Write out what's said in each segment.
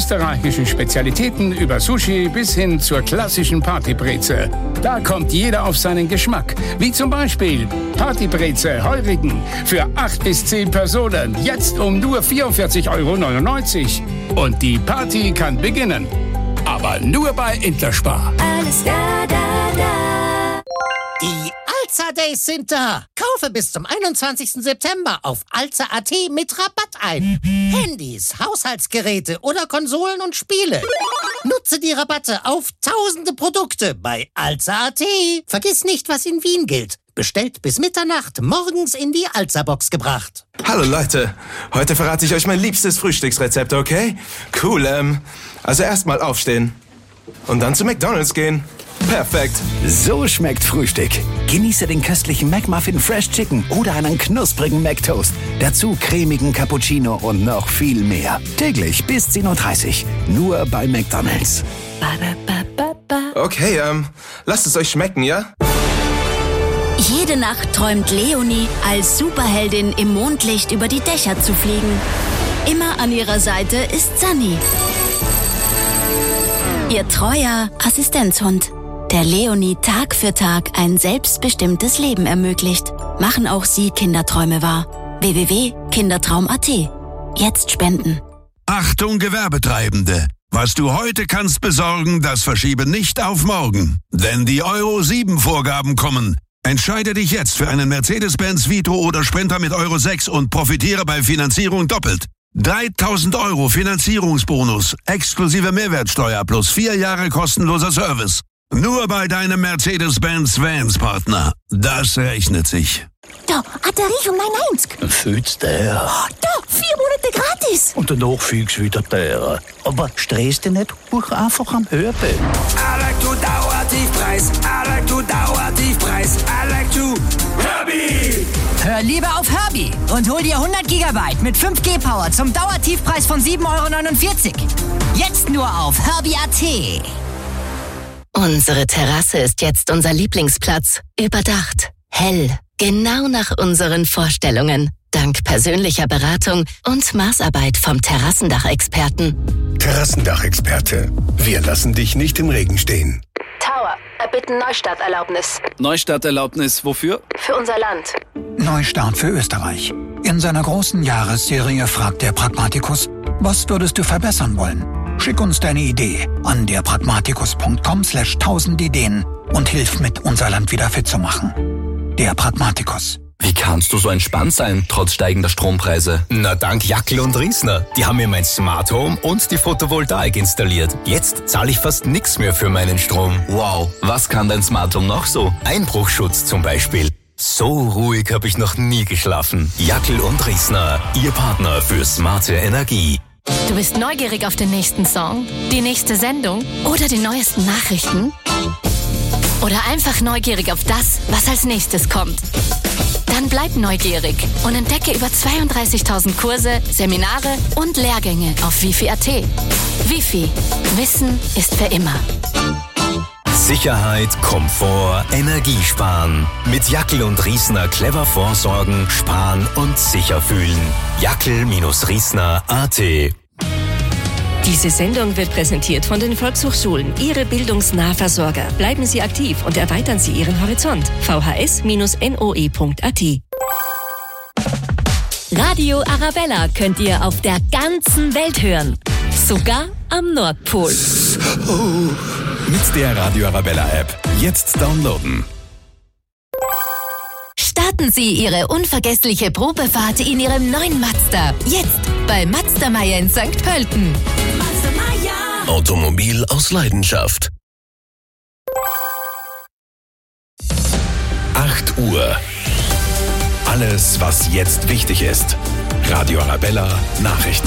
österreichischen Spezialitäten über Sushi bis hin zur klassischen Partybreze. Da kommt jeder auf seinen Geschmack. Wie zum Beispiel Partybreze Heurigen für 8 bis 10 Personen. Jetzt um nur 44,99 €. Und die Party kann beginnen. Aber nur bei Interspar. Alles da, da, da. Die Alza Days sind da. Kaufe bis zum 21. September auf alza.at mit Rabatt ein. Handys, Haushaltsgeräte oder Konsolen und Spiele. Nutze die Rabatte auf tausende Produkte bei alza.at. Vergiss nicht, was in Wien gilt. Bestellt bis Mitternacht, morgens in die Alza-Box gebracht. Hallo Leute, heute verrate ich euch mein liebstes Frühstücksrezept, okay? Cool, also erstmal aufstehen und dann zu McDonald's gehen. Perfekt. So schmeckt Frühstück. Genieße den köstlichen McMuffin Fresh Chicken oder einen knusprigen McToast. Dazu cremigen Cappuccino und noch viel mehr. Täglich bis 10:30 Uhr. Nur bei McDonald's. Okay, lasst es euch schmecken, ja? Jede Nacht träumt Leonie, als Superheldin im Mondlicht über die Dächer zu fliegen. Immer an ihrer Seite ist Sunny, ihr treuer Assistenzhund, der Leonie Tag für Tag ein selbstbestimmtes Leben ermöglicht. Machen auch Sie Kinderträume wahr. www.kindertraum.at. Jetzt spenden. Achtung Gewerbetreibende! Was du heute kannst besorgen, das verschiebe nicht auf morgen. Denn die Euro 7 Vorgaben kommen. Entscheide dich jetzt für einen Mercedes-Benz Vito oder Sprinter mit Euro 6 und profitiere bei Finanzierung doppelt. 3.000 € Finanzierungsbonus, exklusive Mehrwertsteuer plus 4 Jahre kostenloser Service. Nur bei deinem Mercedes-Benz Vans-Partner. Das rechnet sich. Da, Batterie von 990. Fühlt's der. Da, 4 Monate gratis. Und danach fühlt's wieder der. Aber stress dich nicht, buch einfach am Hörbett. I like to Dauertiefpreis. I like to Dauertiefpreis. I like to Herbie. Hör lieber auf Herbie und hol dir 100 GB mit 5G-Power zum Dauertiefpreis von 7,49 €. Jetzt nur auf Herbie.at. Unsere Terrasse ist jetzt unser Lieblingsplatz. Überdacht, hell, genau nach unseren Vorstellungen. Dank persönlicher Beratung und Maßarbeit vom Terrassendachexperten. Terrassendachexperte. Wir lassen dich nicht im Regen stehen. Tower, erbitten Neustarterlaubnis. Neustarterlaubnis wofür? Für unser Land. Neustart für Österreich. In seiner großen Jahresserie fragt der Pragmatikus, was würdest du verbessern wollen? Schick uns deine Idee an derpragmatikus.com/1000 Ideen und hilf mit, unser Land wieder fit zu machen. Der Pragmatikus. Wie kannst du so entspannt sein, trotz steigender Strompreise? Na, dank Jackel und Riesner. Die haben mir mein Smart Home und die Photovoltaik installiert. Jetzt zahle ich fast nichts mehr für meinen Strom. Wow, was kann dein Smart Home noch so? Einbruchschutz zum Beispiel. So ruhig habe ich noch nie geschlafen. Jackel und Riesner, Ihr Partner für smarte Energie. Du bist neugierig auf den nächsten Song, die nächste Sendung oder die neuesten Nachrichten? Oder einfach neugierig auf das, was als nächstes kommt? Dann bleib neugierig und entdecke über 32.000 Kurse, Seminare und Lehrgänge auf wifi.at. Wifi. Wissen ist für immer. Sicherheit, Komfort, Energiesparen. Mit Jackel und Riesner clever vorsorgen, sparen und sicher fühlen. Jackel-Riesner.at. Diese Sendung wird präsentiert von den Volkshochschulen, Ihre Bildungsnahversorger. Bleiben Sie aktiv und erweitern Sie Ihren Horizont. vhs-noe.at. Radio Arabella könnt ihr auf der ganzen Welt hören. Sogar am Nordpol. Mit der Radio Arabella App. Jetzt downloaden. Starten Sie Ihre unvergessliche Probefahrt in Ihrem neuen Mazda. Jetzt bei Mazda Meier in St. Pölten. Mazda Meier. Automobil aus Leidenschaft. 8 Uhr. Alles, was jetzt wichtig ist. Radio Arabella Nachrichten.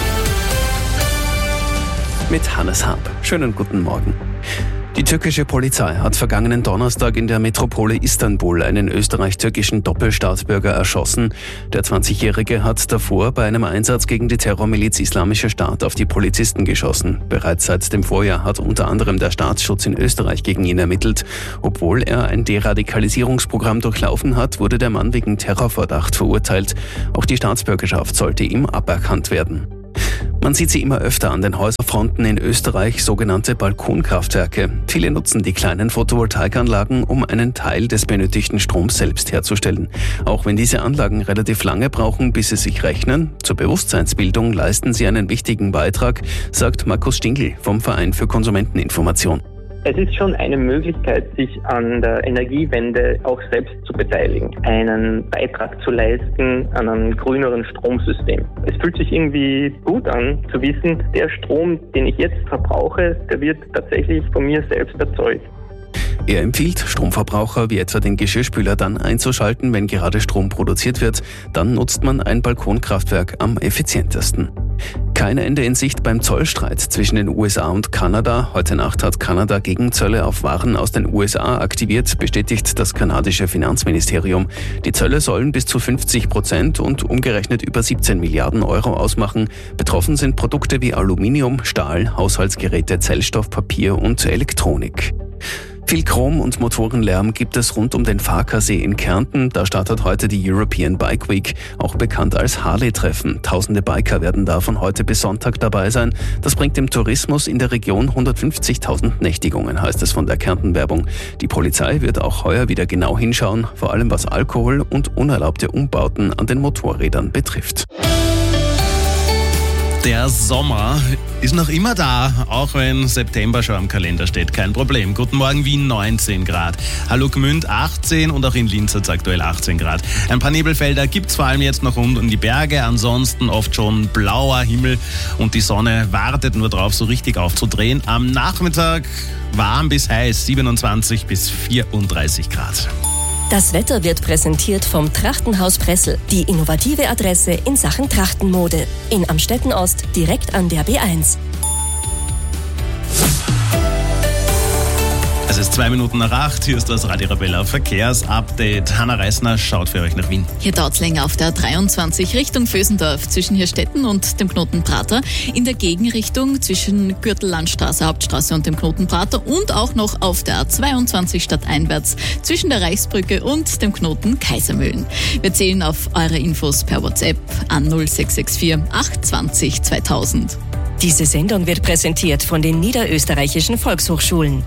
Mit Hannes Hab. Schönen guten Morgen. Die türkische Polizei hat vergangenen Donnerstag in der Metropole Istanbul einen österreich-türkischen Doppelstaatsbürger erschossen. Der 20-Jährige hat davor bei einem Einsatz gegen die Terrormiliz Islamischer Staat auf die Polizisten geschossen. Bereits seit dem Vorjahr hat unter anderem der Staatsschutz in Österreich gegen ihn ermittelt. Obwohl er ein Deradikalisierungsprogramm durchlaufen hat, wurde der Mann wegen Terrorverdacht verurteilt. Auch die Staatsbürgerschaft sollte ihm aberkannt werden. Man Man sieht sie immer öfter an den Häuserfronten in Österreich, sogenannte Balkonkraftwerke. Viele nutzen die kleinen Photovoltaikanlagen, um einen Teil des benötigten Stroms selbst herzustellen. Auch wenn diese Anlagen relativ lange brauchen, bis sie sich rechnen, zur Bewusstseinsbildung leisten sie einen wichtigen Beitrag, sagt Markus Stingl vom Verein für Konsumenteninformation. Es ist schon eine Möglichkeit, sich an der Energiewende auch selbst zu beteiligen, einen Beitrag zu leisten an einem grüneren Stromsystem. Es fühlt sich irgendwie gut an, zu wissen, der Strom, den ich jetzt verbrauche, der wird tatsächlich von mir selbst erzeugt. Er empfiehlt, Stromverbraucher wie etwa den Geschirrspüler dann einzuschalten, wenn gerade Strom produziert wird. Dann nutzt man ein Balkonkraftwerk am effizientesten. Kein Ende in Sicht beim Zollstreit zwischen den USA und Kanada. Heute Nacht hat Kanada Gegenzölle auf Waren aus den USA aktiviert, bestätigt das kanadische Finanzministerium. Die Zölle sollen bis zu 50% und umgerechnet über 17 Milliarden Euro ausmachen. Betroffen sind Produkte wie Aluminium, Stahl, Haushaltsgeräte, Zellstoff, Papier und Elektronik. Viel Chrom- und Motorenlärm gibt es rund um den Farkasee in Kärnten. Da startet heute die European Bike Week, auch bekannt als Harley-Treffen. Tausende Biker werden da von heute bis Sonntag dabei sein. Das bringt dem Tourismus in der Region 150.000 Nächtigungen, heißt es von der Kärnten-Werbung. Die Polizei wird auch heuer wieder genau hinschauen, vor allem was Alkohol und unerlaubte Umbauten an den Motorrädern betrifft. Der Sommer ist noch immer da, auch wenn September schon am Kalender steht. Kein Problem. Guten Morgen, Wien 19 Grad. Hallo Gmünd 18 und auch in Linz hat es aktuell 18 Grad. Ein paar Nebelfelder gibt es vor allem jetzt noch rund um die Berge. Ansonsten oft schon blauer Himmel und die Sonne wartet nur drauf, so richtig aufzudrehen. Am Nachmittag warm bis heiß, 27 bis 34 Grad. Das Wetter wird präsentiert vom Trachtenhaus Pressel, die innovative Adresse in Sachen Trachtenmode. In Amstetten Ost, direkt an der B1. Es ist 2 Minuten nach 8, hier ist das Radio Arabella Verkehrsupdate. Hanna Reisner schaut für euch nach Wien. Hier dauert es länger auf der 23 Richtung Vösendorf zwischen Hirstetten und dem Knoten Prater. In der Gegenrichtung zwischen Gürtellandstraße, Hauptstraße und dem Knoten Prater und auch noch auf der A22 stadteinwärts zwischen der Reichsbrücke und dem Knoten Kaisermühlen. Wir zählen auf eure Infos per WhatsApp an 0664 820 2000. Diese Sendung wird präsentiert von den Niederösterreichischen Volkshochschulen.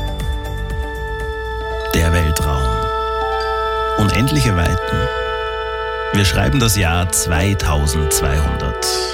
Der Weltraum. Unendliche Weiten. Wir schreiben das Jahr 2200.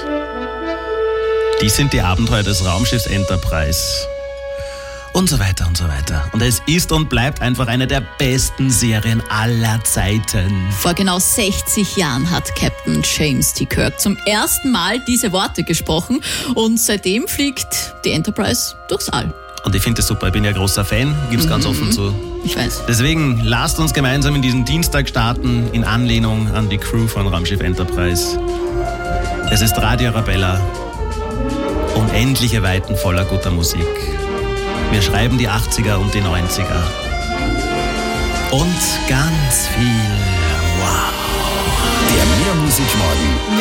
Dies sind die Abenteuer des Raumschiffs Enterprise. Und so weiter und so weiter. Und es ist und bleibt einfach eine der besten Serien aller Zeiten. Vor genau 60 Jahren hat Captain James T. Kirk zum ersten Mal diese Worte gesprochen und seitdem fliegt die Enterprise durchs All. Und ich finde das super, ich bin ja großer Fan, gib's ganz offen zu. Ich weiß. Deswegen lasst uns gemeinsam in diesen Dienstag starten, in Anlehnung an die Crew von Raumschiff Enterprise. Es ist Radio Arabella. Unendliche Weiten voller guter Musik. Wir schreiben die 80er und die 90er. Und ganz viel Wow. Der Mehr Musik Morgen